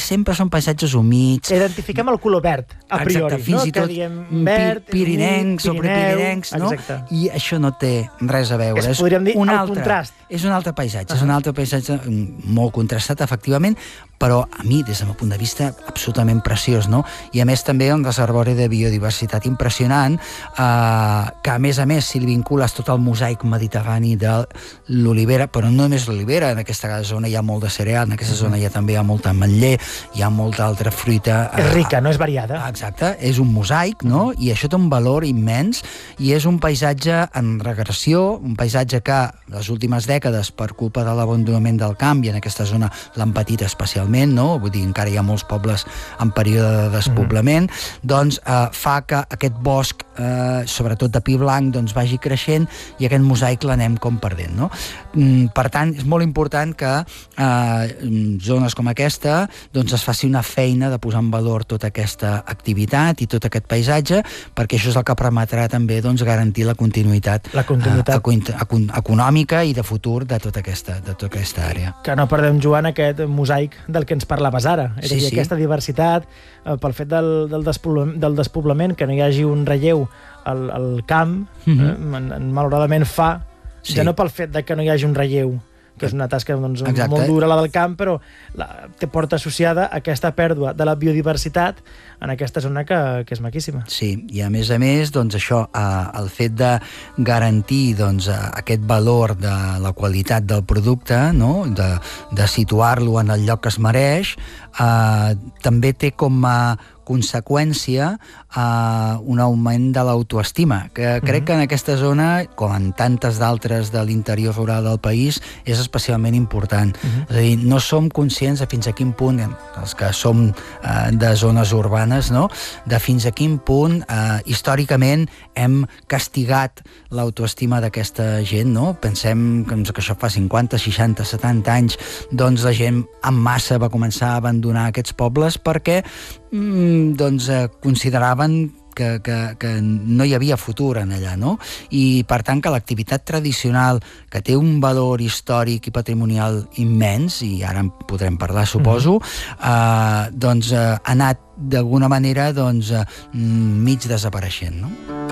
sempre són paisatges humits. Identifiquem el color verd, a priori. Exacte, fins i tot pirinencs o prepirinencs, no? I això no té res a veure. Podríem dir el contrast. És un altre paisatge, és un altre paisatge molt contrastat, efectivament, però a mi, des del meu punt de vista, absolutament preciós, no? I a més també un reservori de biodiversitat impressionant, que a més, si li vincules tot el mosaic mediterrani de l'olivera, però no només l'olivera, en aquesta zona hi ha molt de cereal, en aquesta zona també hi ha molta ametller, hi ha molta altra fruita. És rica, no és variada. Exacte, és un mosaic, no? I això té un valor immens, i és un paisatge en regressió, un paisatge que les últimes dècades, per culpa de l'abandonament del camp, i en aquesta zona l'han patit especialment, no? Vull dir, encara hi ha molts pobles en període de despoblament, doncs fa que aquest bosc, sobretot de pi blanc, doncs vagi creixent i aquest mosaic l'anem com perdent, no? Per tant, és molt important que zones com aquesta doncs es faci una feina de posar en valor tota aquesta activitat i tot aquest paisatge, perquè això és el que permetrà també doncs garantir la continuïtat econòmica i de futur de tota aquesta àrea. Que no perdem, Joan, aquest mosaic del que ens parlaves ara. És a dir, aquesta diversitat, pel fet del despoblament, que no hi hagi un relleu al camp, malauradament fa, ja no pel fet que no hi hagi un relleu, que és una tasca molt dura, la del camp, però té porta associada a aquesta pèrdua de la biodiversitat en aquesta zona que és maquíssima. Sí, i a més, doncs això, el fet de garantir aquest valor de la qualitat del producte, de situar-lo en el lloc que es mereix, també té com a conseqüència un augment de l'autoestima, que crec que en aquesta zona, com en tantes d'altres de l'interior rural del país, és especialment important. És a dir, no som conscients de fins a quin punt, els que som de zones urbanes, de fins a quin punt històricament hem castigat l'autoestima d'aquesta gent. Pensem que això fa 50, 60, 70 anys, doncs la gent en massa va començar a abandonar aquests pobles perquè consideraven que no hi havia futur en allà, no? I per tant que l'activitat tradicional, que té un valor històric i patrimonial immens, i ara en podrem parlar, suposo, ha anat d'alguna manera mig desapareixent, no?